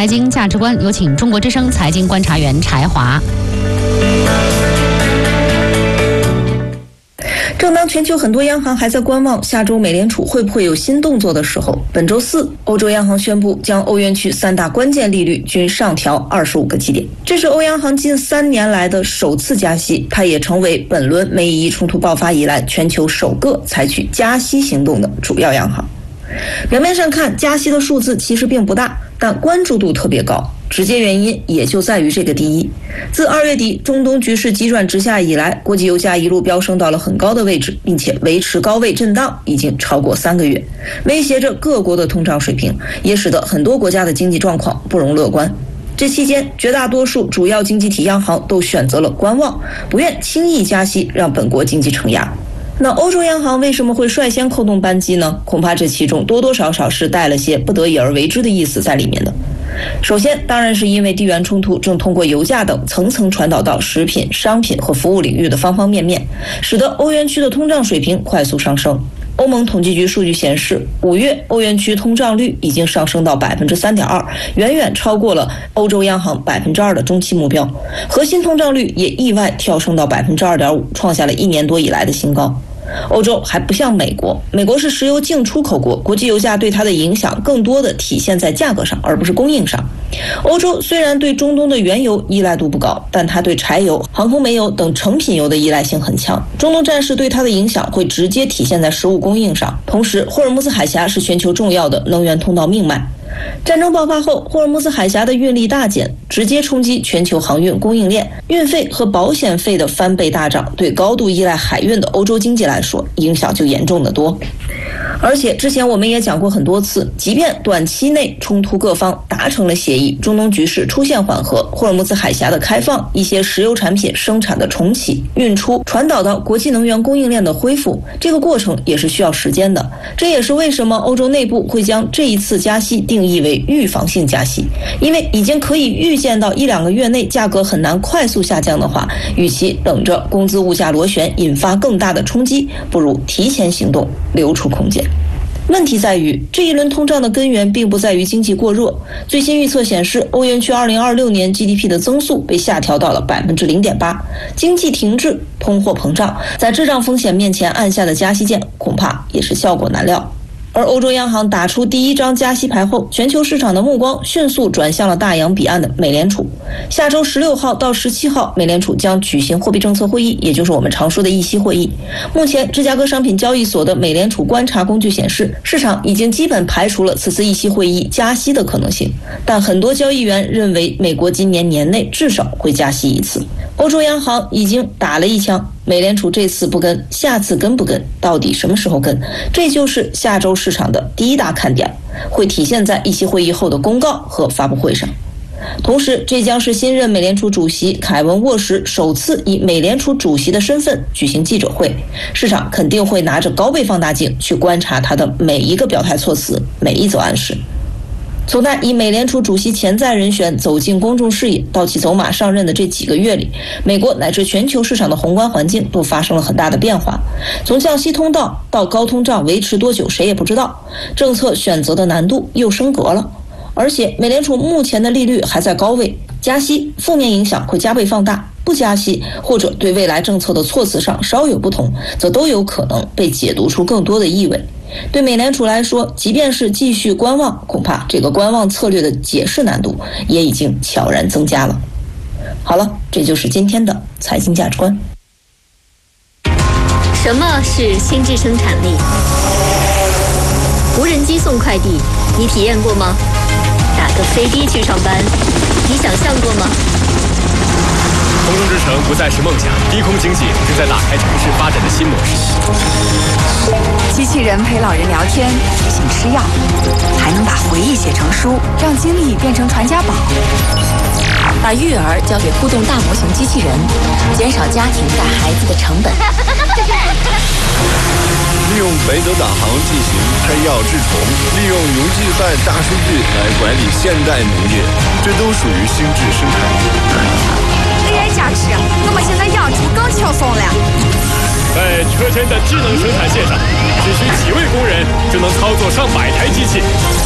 财经价值观，有请中国之声财经观察员柴华。 正当全球很多央行还在观望下周美联储会不会有新动作的时候，本周四，欧洲央行宣布将欧元区3大关键利率均上调25个基点，这是欧央行近3年来的首次加息，它也成为本轮美以冲突爆发以来全球首个采取加息行动的主要央行。表面上看，加息的数字其实并不大，但关注度特别高。直接原因也就在于这个第一，自2月底中东局势急转直下以来，国际油价一路飙升到了很高的位置，并且维持高位震荡已经超过3个月，威胁着各国的通胀水平，也使得很多国家的经济状况不容乐观。这期间，绝大多数主要经济体央行都选择了观望，不愿轻易加息，让本国经济承压。那欧洲央行为什么会率先扣动扳机呢？恐怕这其中多多少少是带了些不得已而为之的意思在里面的。首先，当然是因为地缘冲突正通过油价等层层传导到食品、商品和服务领域的方方面面，使得欧元区的通胀水平快速上升。欧盟统计局数据显示，5月欧元区通胀率已经上升到 3.2%， 远远超过了欧洲央行 2% 的中期目标，核心通胀率也意外跳升到 2.5%， 创下了1年多以来的新高。欧洲还不像美国，美国是石油净出口国，国际油价对它的影响更多的体现在价格上，而不是供应上。欧洲虽然对中东的原油依赖度不高，但它对柴油、航空煤油等成品油的依赖性很强。中东战事对它的影响会直接体现在食物供应上。同时，霍尔木兹海峡是全球重要的能源通道命脉。战争爆发后，霍尔木兹海峡的运力大减，直接冲击全球航运供应链，运费和保险费的翻倍大涨，对高度依赖海运的欧洲经济来说，影响就严重得多。而且之前我们也讲过很多次，即便短期内冲突各方达成了协议，中东局势出现缓和，霍尔木兹海峡的开放，一些石油产品生产的重启、运出、传导到国际能源供应链的恢复，这个过程也是需要时间的。这也是为什么欧洲内部会将这一次加息定义为预防性加息，因为已经可以预见到1-2个月内价格很难快速下降的话，与其等着工资物价螺旋引发更大的冲击，不如提前行动，留出空间。问题在于，这一轮通胀的根源并不在于经济过热。最新预测显示，欧元区2026年 GDP 的增速被下调到了 0.8%， 经济停滞、通货膨胀，在滞胀风险面前按下的加息键，恐怕也是效果难料。而欧洲央行打出第一张加息牌后，全球市场的目光迅速转向了大洋彼岸的美联储。下周16号到17号，美联储将举行货币政策会议，也就是我们常说的议息会议。目前，芝加哥商品交易所的美联储观察工具显示，市场已经基本排除了此次议息会议加息的可能性，但很多交易员认为美国今年年内至少会加息一次。欧洲央行已经打了一枪，美联储这次不跟，下次跟不跟，到底什么时候跟？这就是下周市场的第一大看点，会体现在议息会议后的公告和发布会上。同时，这将是新任美联储主席凯文沃什首次以美联储主席的身份举行记者会，市场肯定会拿着高倍放大镜去观察他的每一个表态措辞，每一则暗示。从他以美联储主席潜在人选走进公众视野到其走马上任的这几个月里，美国乃至全球市场的宏观环境都发生了很大的变化。从降息通道到高通胀维持多久谁也不知道，政策选择的难度又升格了。而且美联储目前的利率还在高位，加息负面影响会加倍放大，不加息或者对未来政策的措辞上稍有不同，则都有可能被解读出更多的意味。对美联储来说，即便是继续观望，恐怕这个观望策略的解释难度也已经悄然增加了。好了，这就是今天的财经价值观。 什么是心智生产力？无人机送快递，你体验过吗？打个飞的去上班，你想象过吗？ 空中之城不再是梦想，低空经济正在打开城市发展的新模式。 机器人陪老人聊天，提醒吃药，还能把回忆写成书，让经历变成传家宝。把育儿交给互动大模型机器人，减少家庭带孩子的成本。 利用北斗导航进行开药治虫，利用云计算大数据来管理现代农业，这都属于心智生产力。 AI 加持，我们现在养猪更轻松了。 在车间的智能生产线上，只需几位工人就能操作上百台机器。